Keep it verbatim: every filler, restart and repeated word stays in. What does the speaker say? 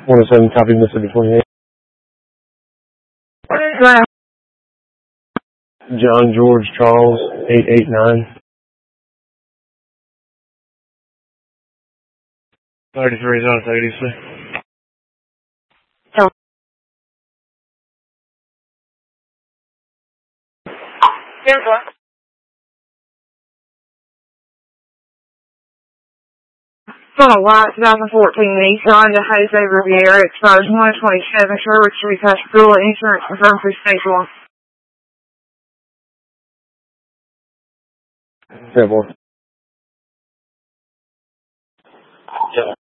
one oh seven, copy Mississippi twenty-eight. What is that? John George Charles, eight eight nine. thirty-three is on thirty, sir. So, here's what? On a white twenty fourteen Nissan to Jose Riviera, exposed one twenty-seven, Sherwood Street, Pascagoula, insurance confirmed through stage one. ten four.